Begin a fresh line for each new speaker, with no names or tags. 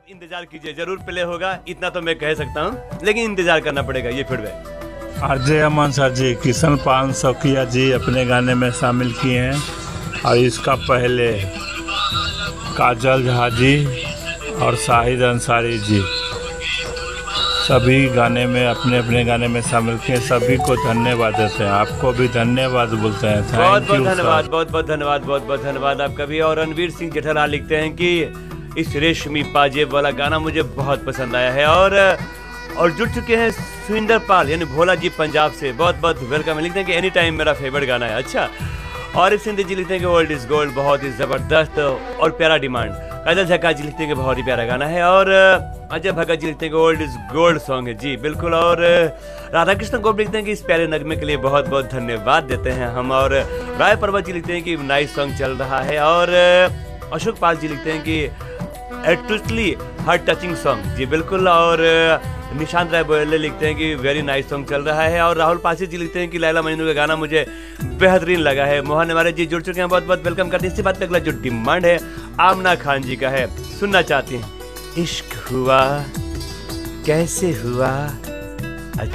इंतजार कीजिए, जरूर प्ले होगा, इतना तो मैं कह सकता हूँ, लेकिन इंतजार करना पड़ेगा ये फीडबैक।
आरजे अमन सर जी किशन पान शौकिया जी अपने गाने में शामिल किए हैं, और इसका पहले काजल झा जी और शाहिद अंसारी जी सभी गाने में अपने अपने गाने में शामिल किए। सभी को धन्यवाद देते हैं, आपको भी धन्यवाद बोलते हैं।
बहुत
थैंक
बहुत
यू
धन्यवाद,
सर।
बहुत बहुत धन्यवाद, बहुत बहुत धन्यवाद आपका भी। और रणवीर सिंह जेठालाल लिखते हैं कि इस रेशमी पाजेब वाला गाना मुझे बहुत पसंद आया है। और जुड़ चुके हैं सुविंदर पाल यानी भोला जी पंजाब से, बहुत बहुत वेलकम। लिखते हैं कि एनी टाइम मेरा फेवरेट गाना है। अच्छा, और एक सिंधी जी लिखते हैं कि ओल्ड इज गोल्ड, बहुत ही जबरदस्त और प्यारा डिमांड। काजल झक्का जी लिखते हैं कि बहुत ही प्यारा गाना है। और अजय भगत जी लिखते हैं कि ओल्ड इज गोल्ड सॉन्ग है। जी बिल्कुल। और राधा कृष्ण गोप लिखते हैं कि इस प्यारे नगमे के लिए बहुत बहुत धन्यवाद देते हैं हम। और राय पर्वत जी लिखते हैं कि नाइस सॉन्ग चल रहा है। और अशोक पाल जी लिखते हैं कि एटली हार्ट टचिंग सॉन्ग। जी बिल्कुल। और निशांत राय बोले लिखते हैं कि वेरी नाइस सॉन्ग चल रहा है। और राहुल पासी जी लिखते हैं कि लैला मजनू का गाना मुझे बेहतरीन लगा है। मोहन हमारे जी जुड़ चुके हैं, बहुत बहुत वेलकम करते हैं। इसी बात पे अगला जो डिमांड है आमना खान जी का है, सुनना चाहती हैं। इश्क हुआ कैसे हुआ